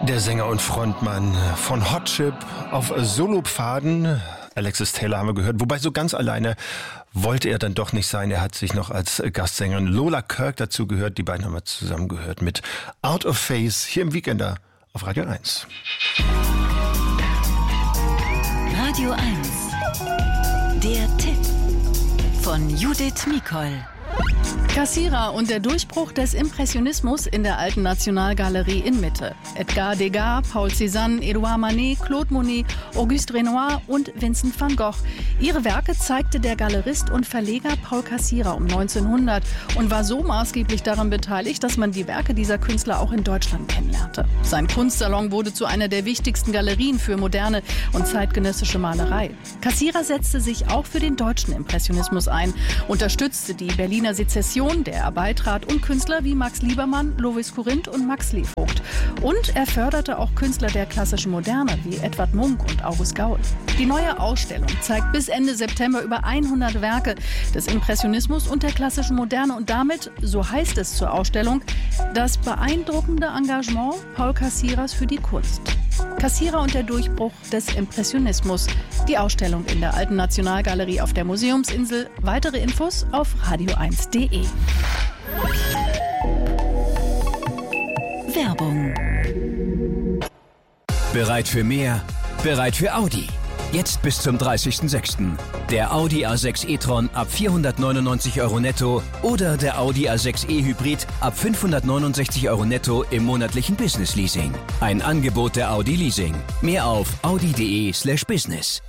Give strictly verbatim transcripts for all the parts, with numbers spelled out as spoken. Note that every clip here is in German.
Der Sänger und Frontmann von Hot Chip auf Solopfaden. Alexis Taylor haben wir gehört. Wobei so ganz alleine wollte er dann doch nicht sein. Er hat sich noch als Gastsängerin Lola Kirk dazu gehört. Die beiden haben wir zusammen gehört mit Out of Phase hier im Weekender auf Radio eins. Radio eins. Der Tipp von Judith Mikol. Cassira und der Durchbruch des Impressionismus in der Alten Nationalgalerie in Mitte. Edgar Degas, Paul Cézanne, Edouard Manet, Claude Monet, Auguste Renoir und Vincent van Gogh. Ihre Werke zeigte der Galerist und Verleger Paul Cassira um neunzehnhundert und war so maßgeblich daran beteiligt, dass man die Werke dieser Künstler auch in Deutschland kennenlernte. Sein Kunstsalon wurde zu einer der wichtigsten Galerien für moderne und zeitgenössische Malerei. Cassira setzte sich auch für den deutschen Impressionismus ein, unterstützte die Berliner Sezession, der er beitrat, und Künstler wie Max Liebermann, Lovis Corinth und Max Levogt. Und er förderte auch Künstler der klassischen Moderne wie Edvard Munch und August Gaul. Die neue Ausstellung zeigt bis Ende September über hundert Werke des Impressionismus und der klassischen Moderne und damit, so heißt es zur Ausstellung, das beeindruckende Engagement Paul Cassiras für die Kunst. Cassira und der Durchbruch des Impressionismus. Die Ausstellung in der Alten Nationalgalerie auf der Museumsinsel. Weitere Infos auf radio eins punkt de. Werbung. Bereit für mehr? Bereit für Audi. Jetzt bis zum dreißigsten sechsten Der Audi A sechs e-tron ab vierhundertneunundneunzig Euro netto oder der Audi A sechs e Hybrid ab fünfhundertneunundsechzig Euro netto im monatlichen Business Leasing. Ein Angebot der Audi Leasing. Mehr auf audi.de slash business.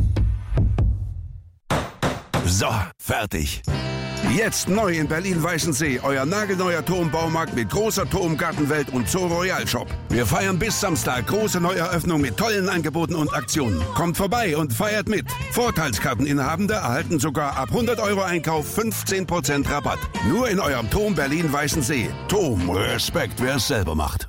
So, fertig. Jetzt neu in Berlin-Weißensee, euer nagelneuer Turmbaumarkt mit großer Turmgartenwelt und Zoo Royal Shop. Wir feiern bis Samstag große Neueröffnung mit tollen Angeboten und Aktionen. Kommt vorbei und feiert mit. Vorteilskarteninhabende erhalten sogar ab hundert Euro Einkauf fünfzehn Prozent Rabatt. Nur in eurem Turm Berlin-Weißensee. Turm, Respekt, wer es selber macht.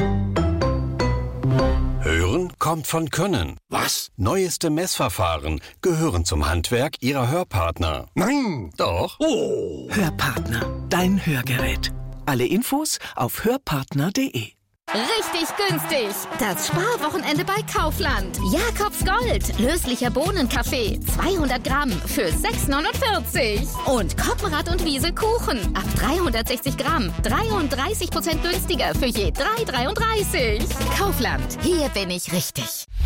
Hören kommt von Können. Was? Neueste Messverfahren gehören zum Handwerk Ihrer Hörpartner. Nein! Doch. Oh! Hörpartner, dein Hörgerät. Alle Infos auf hörpartner punkt de. Richtig günstig. Das Sparwochenende bei Kaufland. Jakobs Gold. Löslicher Bohnenkaffee. zweihundert Gramm für sechs neunundvierzig. Und Koppenrad und Wiese Kuchen. Ab dreihundertsechzig Gramm. dreiunddreißig Prozent günstiger für je drei dreiunddreißig. Kaufland. Hier bin ich richtig.